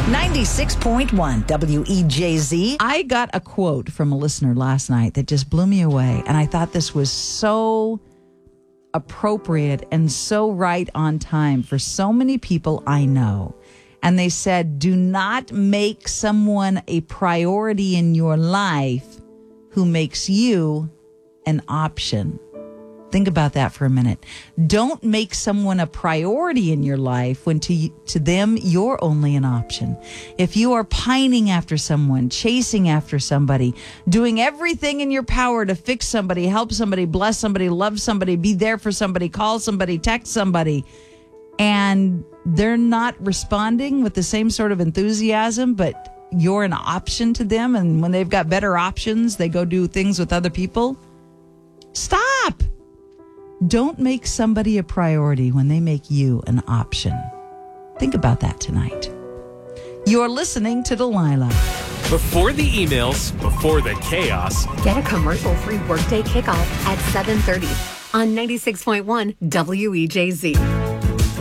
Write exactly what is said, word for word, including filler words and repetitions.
ninety-six point one W E J Z. I got a quote from a listener last night that just blew me away. And I thought this was so appropriate and so right on time for so many people I know. And they said, do not make someone a priority in your life who makes you an option. Think about that for a minute. Don't make someone a priority in your life when to to them you're only an option. If you are pining after someone, chasing after somebody, doing everything in your power to fix somebody, help somebody, bless somebody, love somebody, be there for somebody, call somebody, text somebody, and they're not responding with the same sort of enthusiasm, but you're an option to them, and when they've got better options, they go do things with other people. Stop! Don't make somebody a priority when they make you an option. Think about that tonight. You're listening to Delilah. Before the emails, before the chaos. Get a commercial-free workday kickoff at seven thirty on ninety-six point one W E J Z.